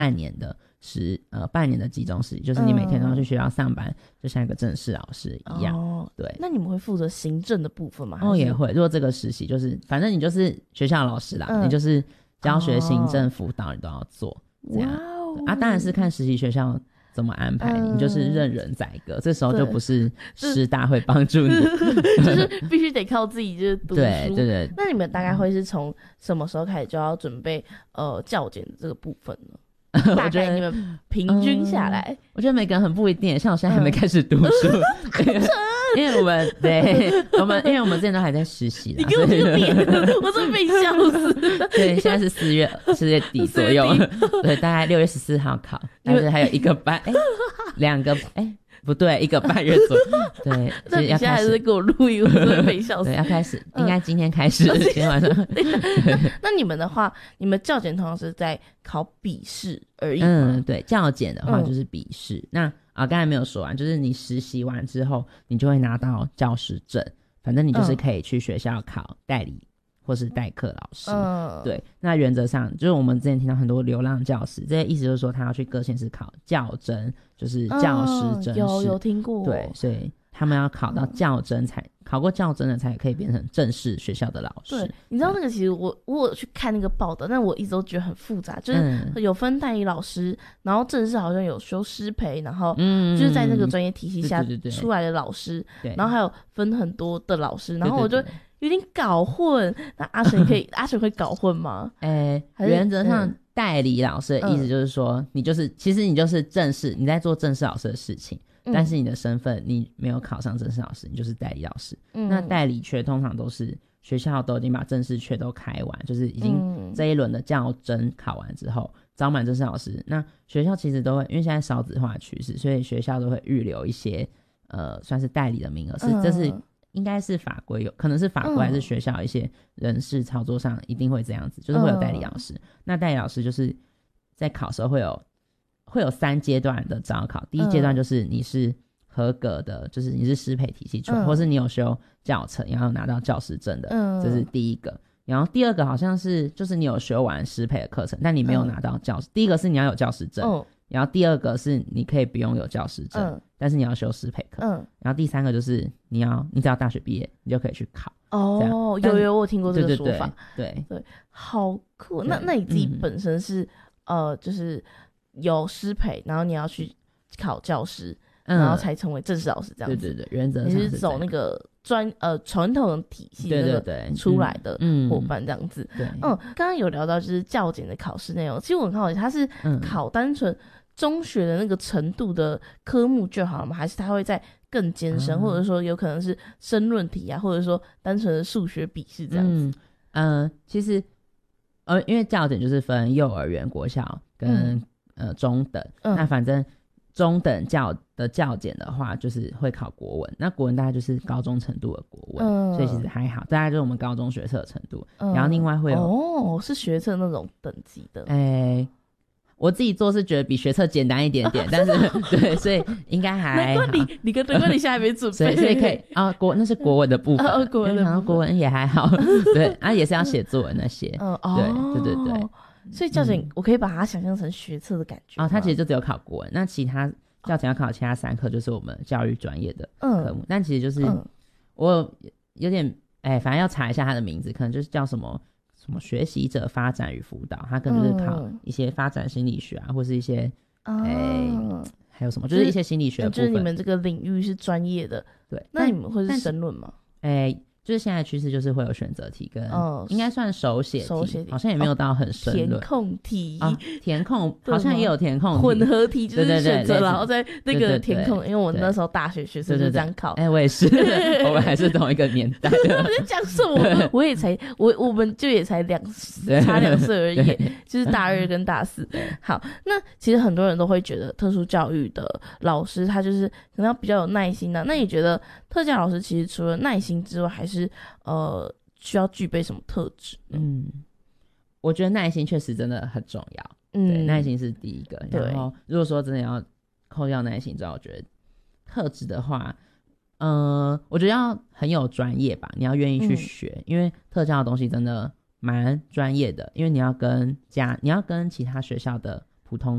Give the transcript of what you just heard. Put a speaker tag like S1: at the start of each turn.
S1: 半年的集中实习，就是你每天都要去学校上班，就像一个正式老师一样。对。
S2: 那你们会负责行政的部分吗？
S1: 也会。如果这个实习就是反正你就是学校老师啦，你就是教学、行政、辅导你都要做这样。当然是看实习学校怎么安排你，就是任人宰割，这时候就不是师大会帮助你，
S2: 就是必须得靠自己就是读书。
S1: 对。
S2: 那你们大概会是从什么时候开始就要准备教检的这个部分呢？大概你们平均下来，
S1: 我觉得每个人很不一定，像我现在还没开始读书，因为我们因为我们之前都还在实习啦，
S2: 你给我这个脸，我真的被笑死。
S1: 对，现在是4月底左右，对，大概6月14号考，但是还有1个半2个不对，1个半月左右。对，
S2: 那你现在还是给我录音，我真的被笑死。
S1: 对，要开始，应该今天开始，今天晚上。
S2: 那你们的话，你们教检通常是在考笔试而已吗？
S1: 对，教检的话就是笔试。那刚才没有说完，就是你实习完之后，你就会拿到教师证，反正你就是可以去学校考代理或是代课老师。对，那原则上就是我们之前听到很多流浪教师，这些意思就是说他要去各县市考教甄，就是教师甄试。
S2: 有听过。
S1: 对，所以他们要考到教甄考过教甄的才可以变成正式学校的老师。
S2: 对，你知道那个其实我有去看那个报道，但我一直都觉得很复杂，就是有分代理老师，然后正式好像有修师培，然后就是在那个专业体系下出来的老师，然后还有分很多的老师，然后我就有点搞混。那阿成会搞混吗？
S1: 原则上代理老师的意思就是说，其实你就是正式你在做正式老师的事情，但是你的身份你没有考上正式老师，你就是代理老师。那代理缺通常都是学校都已经把正式缺都开完，就是已经这一轮的教甄考完之后招满正式老师，那学校其实都会，因为现在少子化趋势，所以学校都会预留一些算是代理的名额，这是应该是法规可能是法规还是学校一些人事操作上一定会这样子，就是会有代理老师。那代理老师就是在考的时候会有3阶段的招考，第一阶段就是你是合格的，就是你是师培体系出来，或是你有修教程然后拿到教师证的，这是第一个。然后第二个好像是就是你有修完师培的课程，但你没有拿到第一个是你要有教师证，然后第二个是你可以不用有教师证，但是你要修师培课，然后第三个就是你只要大学毕业你就可以去考。
S2: 我有听过这个说法。
S1: 对，
S2: 好酷。那你自己本身是就是有师培，然后你要去考教师，然后才成为正式老师这样子。
S1: 对，原则上
S2: 你是走那个传统体系的出来的伙伴这样子。刚刚有聊到就是教检的考试内容，其实我很好奇，它是考单纯中学的那个程度的科目就好了吗？还是它会再更艰深，或者说有可能是申论题啊，或者说单纯的数学笔试这样子？
S1: 其实因为教检就是分幼儿园、国小跟中等，那反正中等教检的话就是会考国文，那国文大概就是高中程度的国文，所以其实还好，大概就是我们高中学测的程度。然后另外会有
S2: 是学测那种等级的。
S1: 我自己做是觉得比学测简单一点点，但是对，所以应该还好。
S2: 你跟你现在还没准备，
S1: 所以可以那是国文的部分，
S2: 国文的部分，
S1: 然后国文也还好，对，也是要写作文那些，对。
S2: 所以教检我可以把它想象成学测的感觉。
S1: 它其实就只有考国文，那其他教检要考其他3科就是我们教育专业的科目，但其实就是我有点反正要查一下它的名字，可能就是叫什么学习者发展与辅导，它可能就是考一些发展心理学啊，或是一些还有什么就是一些心理学的部分，
S2: 就是你们这个领域是专业的。
S1: 对，
S2: 那你们会是申论吗？
S1: 就是现在趋势就是会有选择题跟应该算手写题，好像也没有到很申论。
S2: 填空题
S1: 填空好像也有填空题，
S2: 混合题就是选择然后在那个填空，因为我那时候大学学生就这样考。
S1: 我也是，我们还是同一个年代的。
S2: 我在讲什么？我们就也才差2岁而已，就是大2跟大4。好，那其实很多人都会觉得特殊教育的老师他就是可能要比较有耐心那你觉得特教老师其实除了耐心之外，还是需要具备什么特质？
S1: 我觉得耐心确实真的很重要。对，耐心是第一个。然后如果说真的要扣掉耐心之后，我觉得特质的话，我觉得要很有专业吧，你要愿意去学，因为特教的东西真的蛮专业的，因为你要跟其他学校的普通